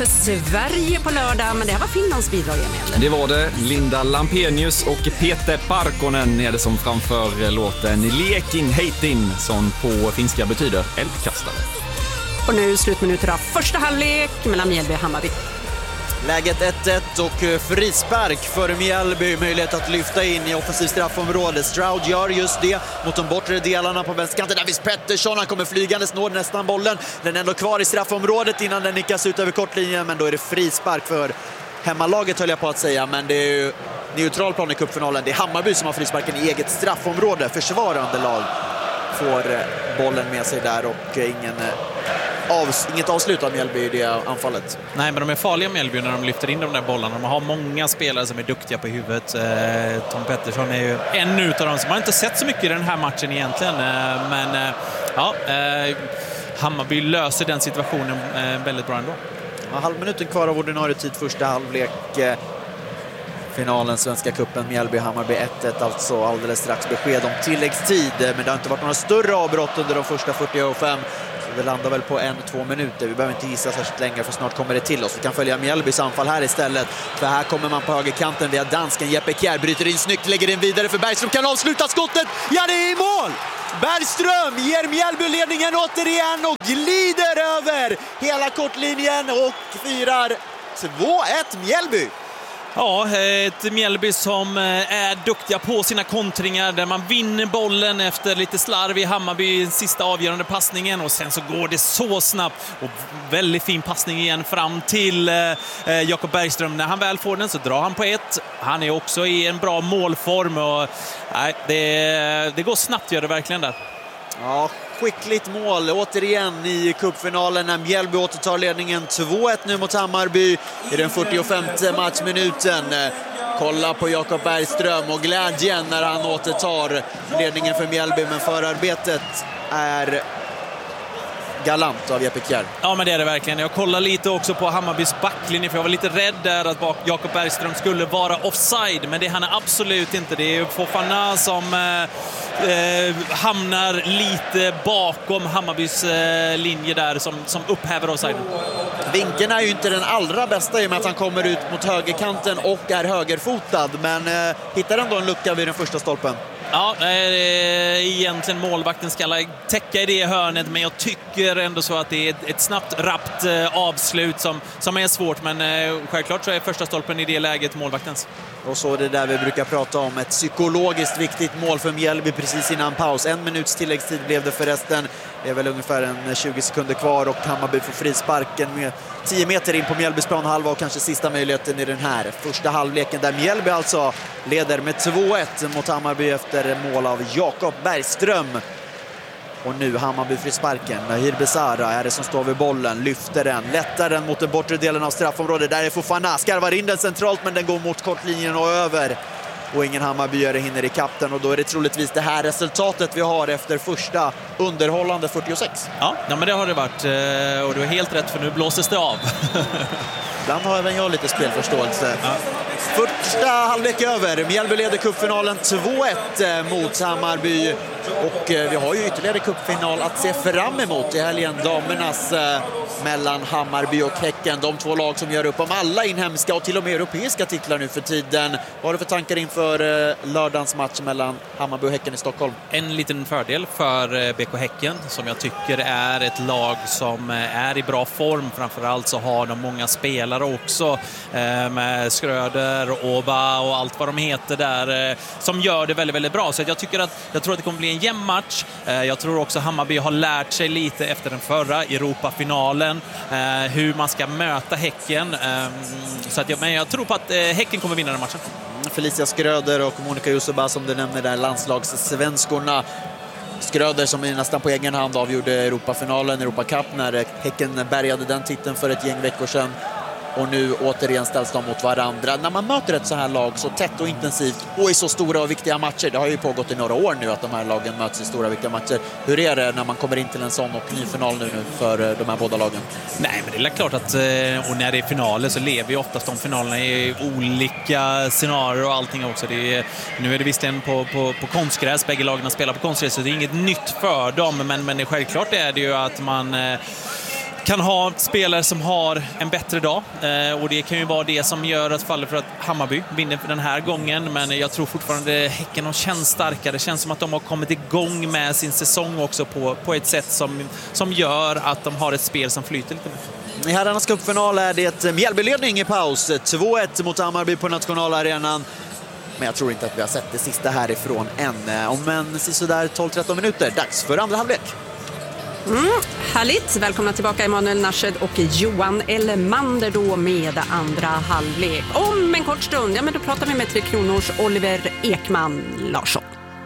för Sverige på lördag, men det här var Finlands bidrag, Emil. Det var det. Linda Lampenius och Peter Parkonen är det som framför låten Liekin Heitin, som på finska betyder eldkastare. Och nu slutminuter av första halvlek mellan Mjällby och Hammarby. Läget 1-1 och frispark för Mjällby. Möjlighet att lyfta in i offensiv straffområde. Stroud gör just det mot de bortre delarna på vänsterkanten. Davis Pettersson, han kommer flygande, snår nästan bollen. Den är ändå kvar i straffområdet innan den nickas ut över kortlinjen. Men då är det frispark för hemmalaget, höll jag på att säga. Men det är ju neutral plan i cupfinalen. Det är Hammarby som har frisparken i eget straffområde. Försvarande lag får bollen med sig där och inget avslut av Mjällby i det anfallet. Nej, men de är farliga Mjällby när de lyfter in de där bollarna. De har många spelare som är duktiga på huvudet. Tom Pettersson är ju en utav dem som man inte sett så mycket i den här matchen egentligen. Hammarby löser den situationen väldigt bra ändå. Halvminuten kvar av ordinarie tid, första halvlek. Finalen, Svenska cupen, Mjällby-Hammarby 1-1, alltså alldeles strax besked om tilläggstid. Men det har inte varit några större avbrott under de första 45. Det landar väl på 1-2 minuter. Vi behöver inte gissa särskilt länge, för snart kommer det till oss. Vi kan följa Mjällbys anfall här istället. För här kommer man på högerkanten via dansken. Jeppe Kjær bryter in snyggt, lägger in vidare för Bergström. Kan avsluta skottet. Ja, det är i mål! Bergström ger Mjällby ledningen återigen och glider över hela kortlinjen och firar 2-1 Mjällby. Ja, ett Mjällby som är duktiga på sina kontringar, där man vinner bollen efter lite slarv i Hammarby, sista avgörande passningen, och sen så går det så snabbt och väldigt fin passning igen fram till Jakob Bergström. När han väl får den så drar han på ett. Han är också i en bra målform och det går snabbt, gör det verkligen där. Ja, skickligt mål återigen i cupfinalen när Mjällby återtar ledningen 2-1 nu mot Hammarby i den 45:e matchminuten. Kolla på Jakob Bergström och glädjen när han återtar ledningen för Mjällby, men förarbetet är galant av Jeppe Kjær. Ja, men det är det verkligen. Jag kollar lite också på Hammarbys backlinje, för jag var lite rädd där att Jakob Bergström skulle vara offside, men det är han absolut inte. Det är Fofana som hamnar lite bakom Hammarbys linje där som upphäver offside. Vinkeln är ju inte den allra bästa i och med att han kommer ut mot högerkanten och är högerfotad, men hittar ändå en lucka vid den första stolpen. Ja, egentligen målvakten ska täcka i det hörnet, men jag tycker ändå så att det är ett snabbt, rappt avslut som är svårt, men självklart så är första stolpen i det läget målvaktens. Och så det där vi brukar prata om, ett psykologiskt viktigt mål för Mjällby precis innan paus. 1 minuts tilläggstid blev det förresten. Det är väl ungefär en 20 sekunder kvar och Hammarby får frisparken med 10 meter in på Mjällbys planhalva och kanske sista möjligheten i den här första halvleken där Mjällby alltså leder med 2-1 mot Hammarby efter mål av Jakob Bergström. Och nu Hammarby frisparken. Nahir Besara är det som står vid bollen, lyfter den, lättar den mot den bortre delen av straffområdet. Där är Fofana, skarvar in den centralt, men den går mot kortlinjen och över. Och ingen Hammarbyare hinner i kapten, och då är det troligtvis det här resultatet vi har efter första underhållande 46. Ja, men det har det varit, och du är helt rätt, för nu blåses det av. Ibland har även jag lite spelförståelse. Ja. Första halvlek över. Mjällby leder cupfinalen 2-1 mot Hammarby. Och vi har ju ytterligare cupfinal att se fram emot i helgen. Damernas mellan Hammarby och Häcken. De två lag som gör upp om alla inhemska och till och med europeiska titlar nu för tiden. Vad har du för tankar inför lördagens match mellan Hammarby och Häcken i Stockholm? En liten fördel för BK Häcken, som jag tycker är ett lag som är i bra form. Framförallt så har de många spelare också, med Skröder, Oba och allt vad de heter där, som gör det väldigt, väldigt bra. Så jag tror att det kommer bli en jämn match. Jag tror också Hammarby har lärt sig lite efter den förra Europafinalen hur man ska möta Häcken. Men jag tror på att Häcken kommer vinna den matchen. Felicia Skröder och Monica Jussuba, som du nämner där, landslagssvenskorna. Skröder som nästan på egen hand avgjorde Europafinalen, Europa Cup, när Häcken bärgade den titeln för ett gäng veckor sedan. Och nu återigen ställs de mot varandra. När man möter ett så här lag så tätt och intensivt och i så stora och viktiga matcher, det har ju pågått i några år nu att de här lagen möts i stora och viktiga matcher. Hur är det när man kommer in till en sån och ny final nu för de här båda lagen? Nej, men det är klart att och när det är finaler så lever ju oftast de finalerna i olika scenarier och allting också. Nu är det visst en på konstgräs, bägge lagen spelar på konstgräs, så det är inget nytt för dem, men självklart är det ju att man kan ha spelare som har en bättre dag och det kan ju vara det som gör att faller för att Hammarby vinner den här gången, men jag tror fortfarande Häcken har känns starkare. Det känns som att de har kommit igång med sin säsong också på ett sätt som gör att de har ett spel som flyter lite mer. I herrarnas cupfinal är det Mjällbyledning i paus. 2-1 mot Hammarby på nationalarenan. Men jag tror inte att vi har sett det sista härifrån än. Om en sådär 12-13 minuter, dags för andra halvlek. Härligt, välkomna tillbaka Emanuel Narshed och Johan Elmander då med andra halvlek. Om en kort stund, ja men då pratar vi med Tre Kronors Oliver Ekman Larsson.